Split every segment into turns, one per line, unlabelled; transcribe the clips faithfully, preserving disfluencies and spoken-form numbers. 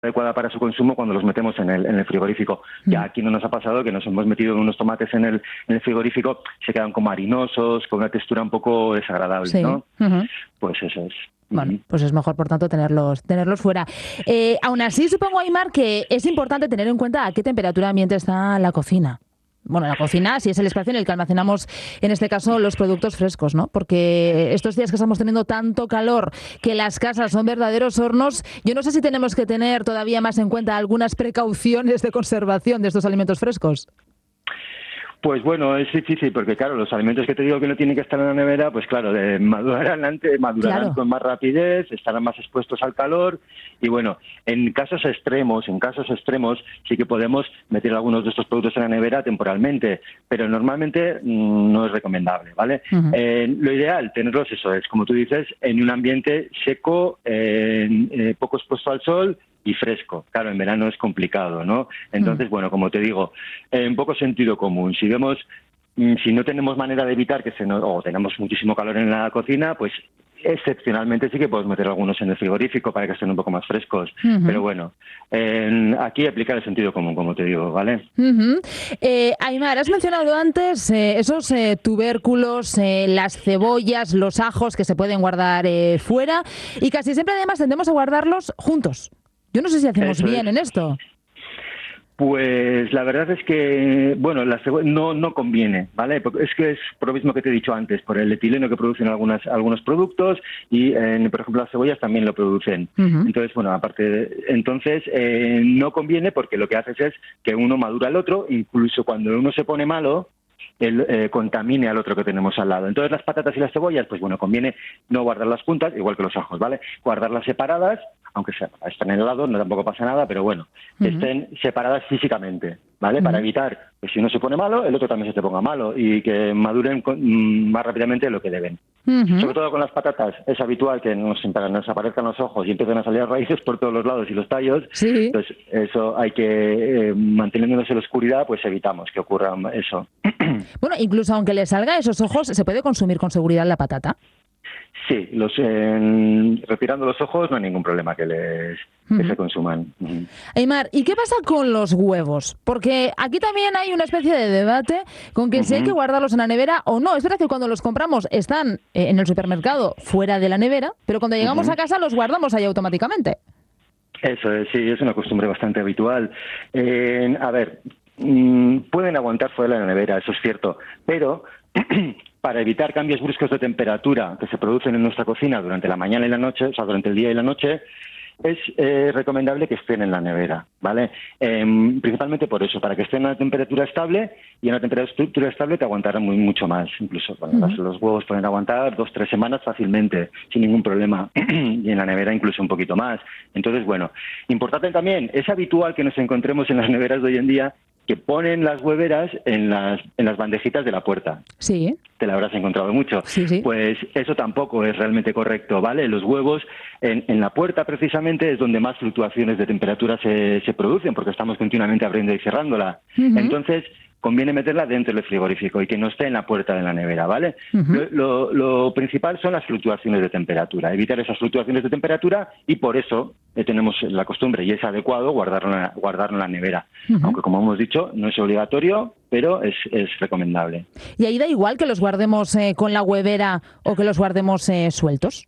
adecuada para su consumo cuando los metemos en el, en el frigorífico. Mm. Ya aquí no nos ha pasado que nos hemos metido unos tomates en el, en el frigorífico, se quedan como harinosos, con una textura un poco desagradable, sí. ¿no? Uh-huh. Pues eso es.
Bueno, pues es mejor, por tanto, tenerlos tenerlos fuera. Eh, aún así, supongo, Aimar, que es importante tener en cuenta a qué temperatura ambiente está la cocina. Bueno, la cocina, si es el espacio en el que almacenamos, en este caso, los productos frescos, ¿no? Porque estos días que estamos teniendo tanto calor, que las casas son verdaderos hornos, yo no sé si tenemos que tener todavía más en cuenta algunas precauciones de conservación de estos alimentos frescos.
Pues bueno, es difícil porque, claro, los alimentos que te digo que no tienen que estar en la nevera, pues claro, de madurarán antes, madurarán claro. con más rapidez, estarán más expuestos al calor y bueno, en casos extremos, en casos extremos sí que podemos meter algunos de estos productos en la nevera temporalmente, pero normalmente mmm, no es recomendable, ¿vale? Uh-huh. Eh, lo ideal, tenerlos, eso es, como tú dices, en un ambiente seco, eh, eh, poco expuesto al sol y fresco. Claro, en verano es complicado, ¿no? Entonces, mm. bueno, como te digo, eh, un poco sentido común. Si vemos, mm, si no tenemos manera de evitar que se nos, o tenemos muchísimo calor en la cocina, pues excepcionalmente sí que podemos meter algunos en el frigorífico para que estén un poco más frescos. Uh-huh. Pero bueno, eh, aquí aplicar el sentido común, como te digo, ¿vale?
Uh-huh. Eh, Aimar, has mencionado antes eh, esos eh, tubérculos, eh, las cebollas, los ajos que se pueden guardar eh, fuera y casi siempre además tendemos a guardarlos juntos. Yo no sé si hacemos Eso bien es. en esto.
Pues la verdad es que, bueno, la cebolla no, no conviene, ¿vale? Porque es que es por lo mismo que te he dicho antes, por el etileno que producen algunas, algunos productos y, eh, por ejemplo, las cebollas también lo producen. Uh-huh. Entonces, bueno, aparte, de, entonces eh, no conviene porque lo que haces es que uno madura al otro, incluso cuando uno se pone malo, el, eh, contamine al otro que tenemos al lado. Entonces las patatas y las cebollas, pues bueno, conviene no guardarlas juntas, igual que los ajos, ¿vale? Guardarlas separadas, aunque sea, están en el lado, no tampoco pasa nada, pero bueno, uh-huh. estén separadas físicamente, ¿vale? Uh-huh. Para evitar que si uno se pone malo, el otro también se te ponga malo y que maduren con, mm, más rápidamente de lo que deben. Uh-huh. Sobre todo con las patatas, es habitual que nos, nos aparezcan los ojos y empiecen a salir raíces por todos los lados y los tallos. Sí. Entonces, eso hay que, eh, manteniéndonos en la oscuridad, pues evitamos que ocurra eso.
Bueno, incluso aunque le salga esos ojos, ¿se puede consumir con seguridad la patata?
Sí, los, eh, retirando los ojos no hay ningún problema que les que uh-huh. se consuman. Uh-huh.
Aimar, ¿y qué pasa con los huevos? Porque aquí también hay una especie de debate con que uh-huh. si hay que guardarlos en la nevera o no. Es verdad que cuando los compramos están eh, en el supermercado fuera de la nevera, pero cuando llegamos uh-huh. a casa los guardamos ahí automáticamente.
Eso es, sí, es una costumbre bastante habitual. Eh, a ver, mmm, pueden aguantar fuera de la nevera, eso es cierto, pero para evitar cambios bruscos de temperatura que se producen en nuestra cocina durante la mañana y la noche, o sea, durante el día y la noche, es eh, recomendable que estén en la nevera, ¿vale? Eh, principalmente por eso, para que estén a una temperatura estable y a una temperatura estable te aguantarán muy, mucho más. Incluso bueno, uh-huh. los huevos pueden aguantar dos, tres semanas fácilmente, sin ningún problema. Y en la nevera incluso un poquito más. Entonces, bueno, importante también, es habitual que nos encontremos en las neveras de hoy en día que ponen las hueveras en las en las bandejitas de la puerta.
Sí.
Te la habrás encontrado mucho.
Sí, sí.
Pues eso tampoco es realmente correcto, ¿vale? Los huevos en, en la puerta precisamente es donde más fluctuaciones de temperatura se, se producen porque estamos continuamente abriendo y cerrándola. Uh-huh. Entonces, conviene meterla dentro del frigorífico y que no esté en la puerta de la nevera, ¿vale? Uh-huh. Lo, lo, lo principal son las fluctuaciones de temperatura, evitar esas fluctuaciones de temperatura y por eso eh, tenemos la costumbre y es adecuado guardarlo en la, guardarlo en la nevera. Uh-huh. Aunque, como hemos dicho, no es obligatorio, pero es, es recomendable.
¿Y ahí da igual que los guardemos eh, con la huevera o que los guardemos eh, sueltos?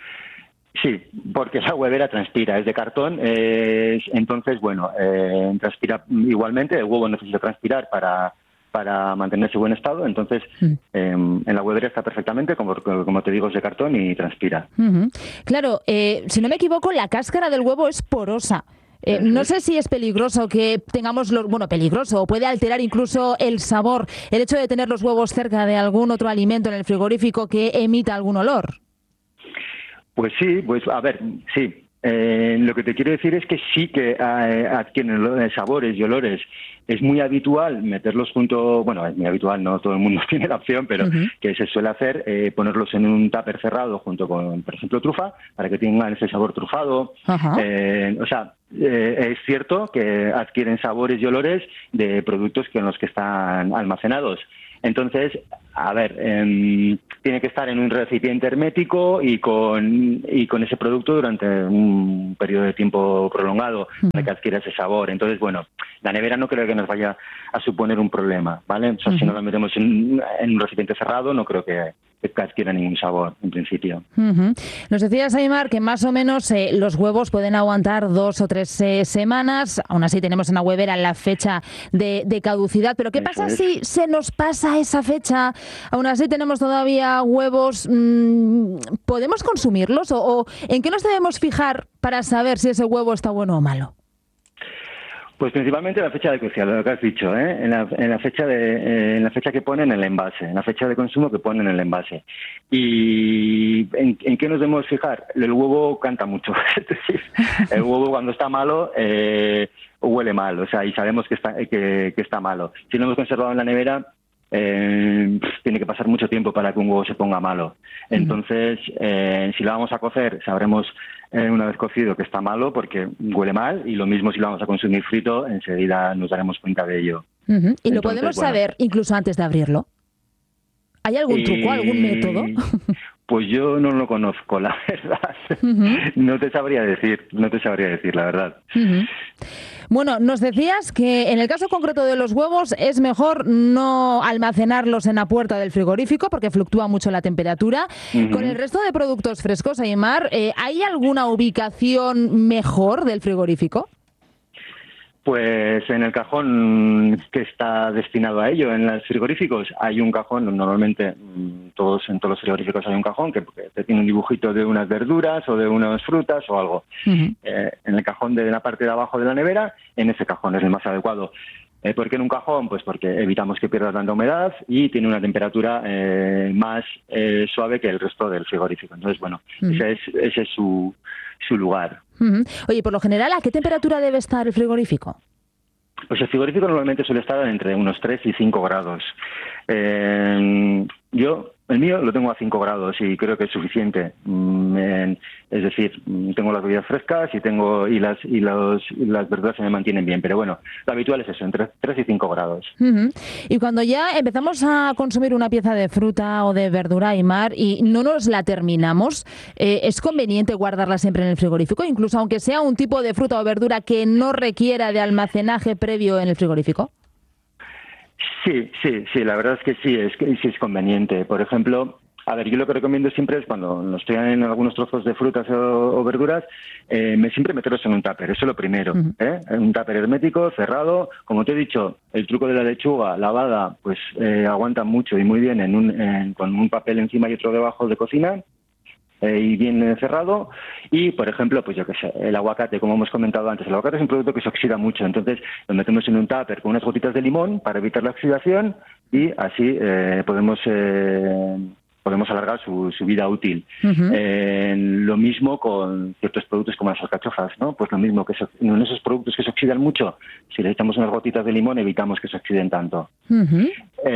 Sí, porque la huevera transpira, es de cartón, eh, entonces, bueno, eh, transpira igualmente, el huevo necesita transpirar para, para mantenerse en buen estado, entonces mm. eh, en la huevera está perfectamente, como, como te digo, es de cartón y transpira.
Uh-huh. Claro, eh, si no me equivoco, la cáscara del huevo es porosa. Eh, no sé si es peligroso que tengamos los, bueno, peligroso, o puede alterar incluso el sabor, el hecho de tener los huevos cerca de algún otro alimento en el frigorífico que emita algún olor.
Pues sí, pues a ver, sí. Eh, lo que te quiero decir es que sí que eh, adquieren sabores y olores. Es muy habitual meterlos junto, bueno, es muy habitual, no todo el mundo tiene la opción, pero uh-huh. que se suele hacer, eh, ponerlos en un tupper cerrado junto con, por ejemplo, trufa, para que tengan ese sabor trufado. Uh-huh. Eh, o sea, eh, es cierto que adquieren sabores y olores de productos con los que están almacenados. Entonces, a ver, eh, tiene que estar en un recipiente hermético y con, y con ese producto durante un periodo de tiempo prolongado para que adquiera ese sabor. Entonces, bueno, la nevera no creo que nos vaya a suponer un problema, ¿vale? O sea, uh-huh. si no la metemos en, en un recipiente cerrado, no creo que, que adquiera ningún sabor, en principio.
Uh-huh. Nos decías, Aimar, que más o menos eh, los huevos pueden aguantar dos o tres eh, semanas. Aún así tenemos en la huevera la fecha de, de caducidad. Pero ¿qué Eso pasa es. si se nos pasa esa fecha? Aún así tenemos todavía huevos. Mmm, ¿Podemos consumirlos? ¿O, o en qué nos debemos fijar para saber si ese huevo está bueno o malo?
Pues principalmente la fecha de cocción, lo que has dicho, ¿eh? en, la, en la fecha de, eh, en la fecha que pone en el envase, en la fecha de consumo que pone en el envase. ¿Y en, en qué nos debemos fijar? El huevo canta mucho, es decir, el huevo cuando está malo eh, huele mal, o sea, y sabemos que está, que, que está malo. Si lo hemos conservado en la nevera, eh, tiene que pasar mucho tiempo para que un huevo se ponga malo. Entonces, eh, si lo vamos a cocer, sabremos eh, una vez cocido que está malo porque huele mal, y lo mismo si lo vamos a consumir frito, enseguida nos daremos cuenta de ello.
Uh-huh. ¿Y
Entonces,
lo podemos
bueno,
saber incluso antes de abrirlo? ¿Hay algún
y...
truco, algún método?
Pues yo no lo conozco, la verdad. Uh-huh. No te sabría decir, no te sabría decir, la verdad.
Uh-huh. Bueno, nos decías que en el caso concreto de los huevos es mejor no almacenarlos en la puerta del frigorífico porque fluctúa mucho la temperatura. Uh-huh. Con el resto de productos frescos, Aimar, eh, ¿hay alguna ubicación mejor del frigorífico?
Pues en el cajón que está destinado a ello, en los frigoríficos, hay un cajón, normalmente todos en todos los frigoríficos hay un cajón que, que tiene un dibujito de unas verduras o de unas frutas o algo. Uh-huh. Eh, en el cajón de la parte de abajo de la nevera, en ese cajón es el más adecuado. Eh, ¿Por qué en un cajón? Pues porque evitamos que pierda tanta humedad y tiene una temperatura eh, más eh, suave que el resto del frigorífico. Entonces, bueno, uh-huh. ese es, ese es su, su lugar.
Uh-huh. Oye, por lo general, ¿a qué temperatura debe estar el frigorífico?
Pues el frigorífico normalmente suele estar entre unos tres y cinco grados. Eh, yo, el mío lo tengo a cinco grados y creo que es suficiente. Mm, eh, es decir, tengo las bebidas frescas y tengo y las y, los, y las verduras se me mantienen bien. Pero bueno, lo habitual es eso, entre tres y cinco grados.
Uh-huh. Y cuando ya empezamos a consumir una pieza de fruta o de verdura, Aimar, y no nos la terminamos, eh, ¿es conveniente guardarla siempre en el frigorífico? Incluso aunque sea un tipo de fruta o verdura que no requiera de almacenaje previo en el frigorífico.
Sí, sí, sí, la verdad es que sí, es que sí es conveniente. Por ejemplo, a ver, yo lo que recomiendo siempre es cuando nos estoy en algunos trozos de frutas o, o verduras, eh, me, siempre meterlos en un tupper, eso es lo primero, uh-huh. ¿eh? En un tupper hermético, cerrado. Como te he dicho, el truco de la lechuga lavada, pues eh, aguanta mucho y muy bien en un, en, con un papel encima y otro debajo de cocina. Y bien cerrado. Y, por ejemplo, pues yo qué sé, el aguacate, como hemos comentado antes, el aguacate es un producto que se oxida mucho, entonces lo metemos en un tupper con unas gotitas de limón para evitar la oxidación y así eh, podemos eh, podemos alargar su, su vida útil. Uh-huh. Eh, lo mismo con ciertos productos como las alcachofas, ¿no? Pues lo mismo, que se, en esos productos que se oxidan mucho, si le echamos unas gotitas de limón evitamos que se oxiden tanto. Uh-huh.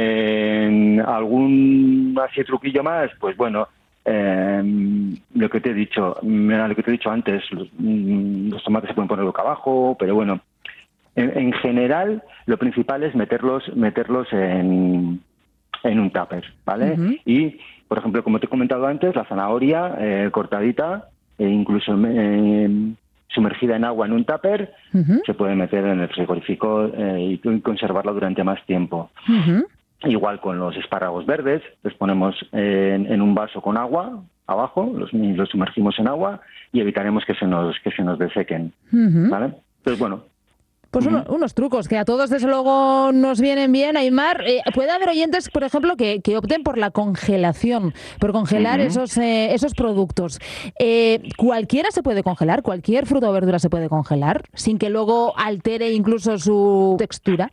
Eh, algún así truquillo más, pues bueno, Eh, lo que te he dicho, lo que te he dicho antes, los, los tomates se pueden poner boca abajo, pero bueno, en, en general lo principal es meterlos, meterlos en, en un tupper, ¿vale? Uh-huh. Y, por ejemplo, como te he comentado antes, la zanahoria eh, cortadita, e incluso eh, sumergida en agua en un tupper, uh-huh. se puede meter en el frigorífico eh, y conservarla durante más tiempo. Uh-huh. Igual con los espárragos verdes, los ponemos en, en un vaso con agua abajo, los, los sumergimos en agua y evitaremos que se nos que se nos desequen, uh-huh. ¿vale? Entonces, bueno.
Pues uh-huh. uno, unos trucos que a todos desde luego nos vienen bien, Aimar. Eh, puede haber oyentes, por ejemplo, que, que opten por la congelación, por congelar uh-huh. esos eh, esos productos. Eh, ¿Cualquiera se puede congelar? ¿Cualquier fruta o verdura se puede congelar sin que luego altere incluso su textura?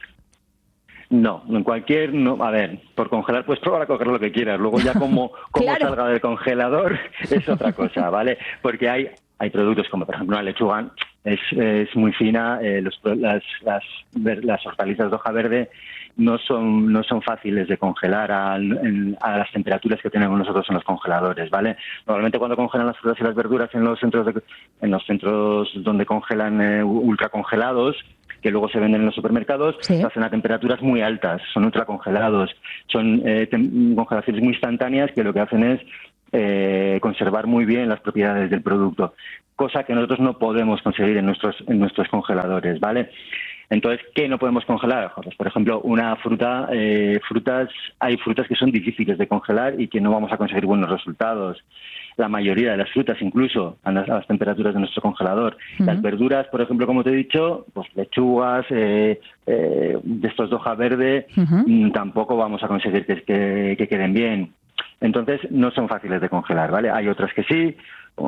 No, en cualquier, no, a ver, por congelar, pues probar a coger lo que quieras, luego ya como, como claro. salga del congelador es otra cosa, ¿vale? Porque hay hay productos como, por ejemplo, una lechuga, es, es muy fina, eh, los, las, las, las hortalizas de hoja verde no son no son fáciles de congelar a, en, a las temperaturas que tenemos nosotros en los congeladores, ¿vale? Normalmente cuando congelan las frutas y las verduras en los centros de, en los centros donde congelan eh, ultracongelados, que luego se venden en los supermercados,
sí.
se hacen a temperaturas muy altas, son ultracongelados, son eh, tem- congelaciones muy instantáneas que lo que hacen es eh, conservar muy bien las propiedades del producto, cosa que nosotros no podemos conseguir en nuestros en nuestros congeladores, ¿vale? Entonces, ¿qué no podemos congelar? Pues, por ejemplo, una fruta, eh, frutas, hay frutas que son difíciles de congelar y que no vamos a conseguir buenos resultados. La mayoría de las frutas, incluso a las, a las temperaturas de nuestro congelador. Uh-huh. Las verduras, por ejemplo, como te he dicho, pues lechugas, eh, eh, de estos de hoja verde, uh-huh. tampoco vamos a conseguir que, que, que queden bien. Entonces, no son fáciles de congelar, ¿vale? Hay otras que sí.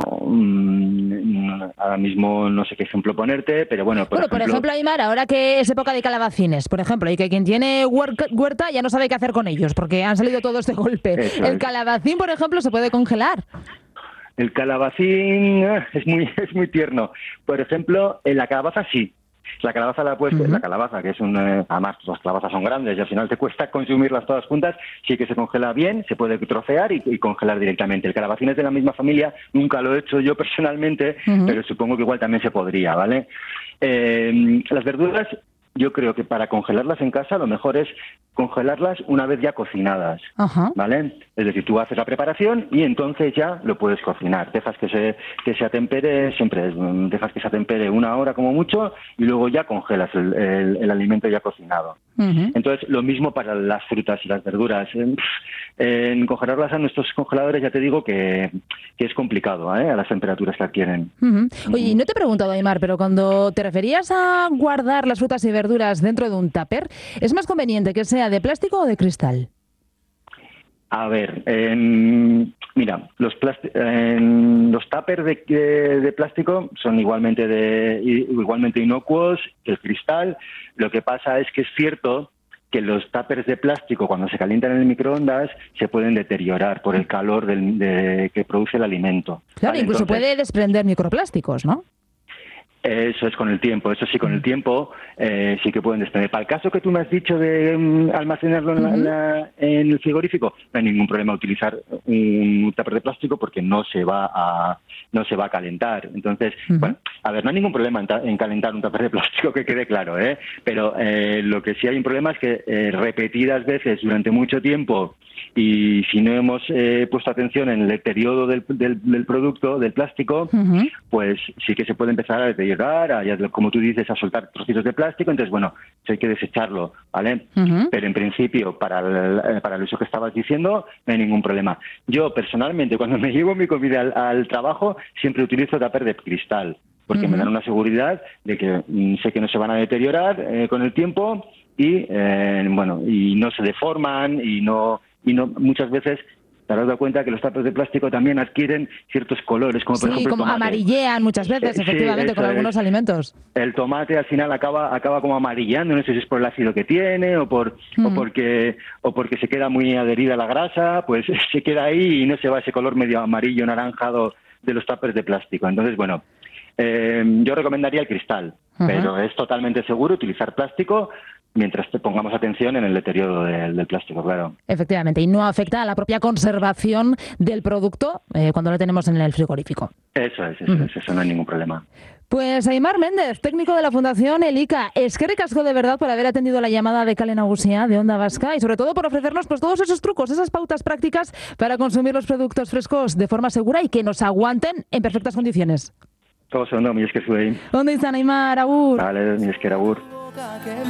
Um, ahora mismo no sé qué ejemplo ponerte, pero bueno, por
bueno,
ejemplo...
por ejemplo, Aimar, ahora que es época de calabacines, por ejemplo, y que quien tiene huerta ya no sabe qué hacer con ellos, porque han salido todos de golpe. Eso El es. calabacín, por ejemplo, se puede congelar.
El calabacín es muy es muy tierno. Por ejemplo, en la calabaza sí. La calabaza la puedes, uh-huh. la calabaza, que es un, eh, además las calabazas son grandes y al final te cuesta consumirlas todas juntas, sí que se congela bien, se puede trocear y, y congelar directamente. El calabacín es de la misma familia, nunca lo he hecho yo personalmente, uh-huh. pero supongo que igual también se podría, ¿vale? Eh, las verduras, yo creo que para congelarlas en casa lo mejor es congelarlas una vez ya cocinadas, uh-huh. ¿vale? Es decir, tú haces la preparación y entonces ya lo puedes cocinar. Dejas que se que se atempere, siempre dejas que se atempere una hora como mucho y luego ya congelas el, el, el alimento ya cocinado. Uh-huh. Entonces, lo mismo para las frutas y las verduras. En, en congelarlas a nuestros congeladores ya te digo que, que es complicado, ¿eh? A las temperaturas que adquieren.
Uh-huh. Oye, no te he preguntado, Aimar, pero cuando te referías a guardar las frutas y verduras dentro de un tupper, ¿es más conveniente que sea de plástico o de cristal?
A ver, en, mira, los, plasti- en los tuppers de, de, de plástico son igualmente de igualmente inocuos que el cristal. Lo que pasa es que es cierto que los tuppers de plástico, cuando se calientan en el microondas, se pueden deteriorar por el calor del, de, que produce el alimento.
Claro,
¿vale?
incluso
Entonces,
puede desprender microplásticos, ¿no?
Eso es con el tiempo, eso sí, con el tiempo eh, sí que pueden desprender. Para el caso que tú me has dicho de um, almacenarlo en, la, en, la, en el frigorífico, no hay ningún problema utilizar un tupper de plástico porque no se va a no se va a calentar. Entonces, uh-huh. bueno, a ver, no hay ningún problema en, ta- en calentar un tupper de plástico, que quede claro, ¿eh? Pero eh, lo que sí hay un problema es que eh, repetidas veces durante mucho tiempo y si no hemos eh, puesto atención en el periodo del, del, del producto, del plástico, uh-huh. pues sí que se puede empezar a deteriorar, a, a, como tú dices, a soltar trocitos de plástico, entonces, bueno, hay que desecharlo, ¿vale? Uh-huh. Pero en principio, para el, para el uso que estabas diciendo, no hay ningún problema. Yo, personalmente, cuando me llevo mi comida al, al trabajo, siempre utilizo tupper de cristal, porque uh-huh. me dan una seguridad de que mm, sé que no se van a deteriorar eh, con el tiempo y, eh, bueno, y no se deforman y no... Y no muchas veces te has dado cuenta que los tuppers de plástico también adquieren ciertos colores, como por
sí,
ejemplo
como
el tomate.
amarillean muchas veces,
Sí,
efectivamente, con algunos
es.
alimentos.
El tomate al final acaba acaba como amarillando, no sé si es por el ácido que tiene o por mm. o porque o porque se queda muy adherida a la grasa, pues se queda ahí y no se va ese color medio amarillo anaranjado de los tuppers de plástico. Entonces, bueno, eh, yo recomendaría el cristal, uh-huh. pero es totalmente seguro utilizar plástico mientras te pongamos atención en el deterioro del, del plástico, claro.
Efectivamente, y no afecta a la propia conservación del producto eh, cuando lo tenemos en el frigorífico.
Eso es, eso,
uh-huh.
es, eso no hay ningún problema.
Pues Aimar Méndez, técnico de la Fundación Elica, eskerrik asko de verdad por haber atendido la llamada de Kale Nagusia de Onda Vasca y sobre todo por ofrecernos pues todos esos trucos, esas pautas prácticas para consumir los productos frescos de forma segura y que nos aguanten en perfectas condiciones.
Todo ondo, mi esker zuei.
Ondo izan, Aimar, agur.
Vale, mi esker, agur.